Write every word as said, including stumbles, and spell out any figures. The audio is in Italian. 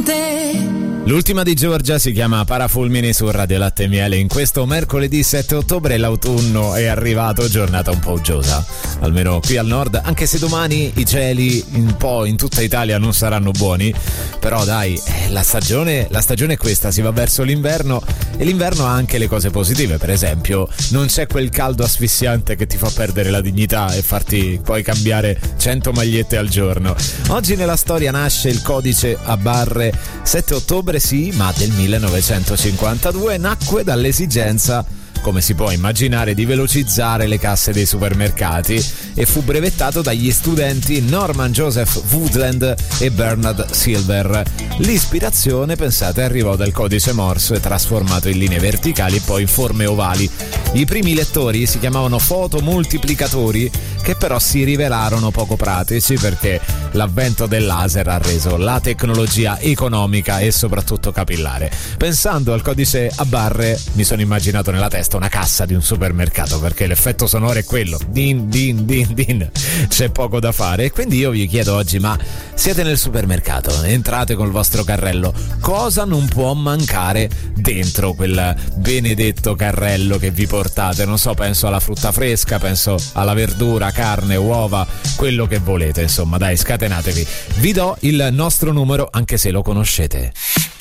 te. L'ultima di Giorgia si chiama Parafulmini su Radio Latte e Miele. In questo mercoledì sette ottobre l'autunno è arrivato, giornata un po' uggiosa, almeno qui al nord, anche se domani i cieli un po' in tutta Italia non saranno buoni, però dai, eh, la stagione, la stagione è questa, si va verso l'inverno e l'inverno ha anche le cose positive, per esempio non c'è quel caldo asfissiante che ti fa perdere la dignità e farti poi cambiare cento magliette al giorno. Oggi nella storia nasce il codice a barre. Sette ottobre sì, ma del millenovecentocinquantadue, nacque dall'esigenza, come si può immaginare, di velocizzare le casse dei supermercati e fu brevettato dagli studenti Norman Joseph Woodland e Bernard Silver. L'ispirazione, pensate, arrivò dal codice Morse trasformato in linee verticali e poi in forme ovali. I primi lettori si chiamavano fotomoltiplicatori, che però si rivelarono poco pratici perché l'avvento del laser ha reso la tecnologia economica e soprattutto capillare. Pensando al codice a barre mi sono immaginato nella testa una cassa di un supermercato, perché l'effetto sonoro è quello, din din din din, c'è poco da fare. E quindi io vi chiedo oggi, ma siete nel supermercato, entrate col vostro carrello, cosa non può mancare dentro quel benedetto carrello che vi portate? Non so, penso alla frutta fresca, penso alla verdura, carne, uova, quello che volete, insomma dai, scatenatevi. Vi do il nostro numero anche se lo conoscete.